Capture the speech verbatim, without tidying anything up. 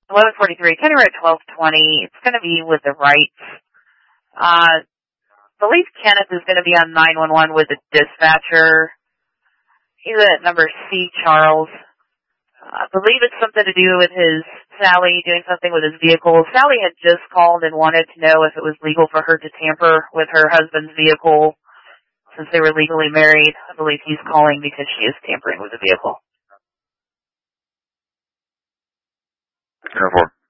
eleven forty-three, Kenny Road twelve twenty. It's going to be with the Wrights. Uh, I believe Kenneth is going to be on nine one one with the dispatcher. He's at number C, Charles. Uh, I believe it's something to do with his Sally doing something with his vehicle. Sally had just called and wanted to know if it was legal for her to tamper with her husband's vehicle since they were legally married. I believe he's calling because she is tampering with the vehicle. ten four.